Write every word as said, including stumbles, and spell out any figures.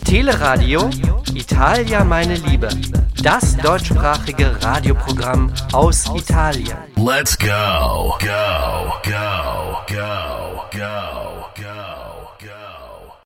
Teleradio Italia meine Liebe. Das deutschsprachige Radioprogramm aus Italien. Let's go, go, go, go, go, go, go.